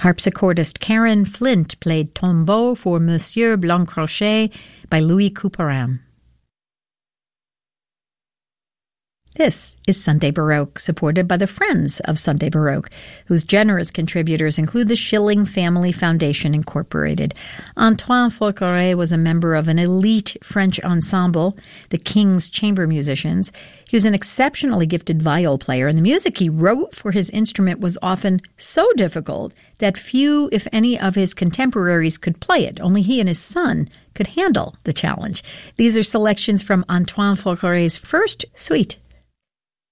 Harpsichordist Karen Flint played Tombeau for Monsieur Blancrochet by Louis Couperin. This is Sunday Baroque, supported by the Friends of Sunday Baroque, whose generous contributors include the Schilling Family Foundation, Incorporated. Antoine Forqueray was a member of an elite French ensemble, the King's Chamber Musicians. He was an exceptionally gifted viol player, and the music he wrote for his instrument was often so difficult that few, if any, of his contemporaries could play it. Only he and his son could handle the challenge. These are selections from Antoine Forqueray's first suite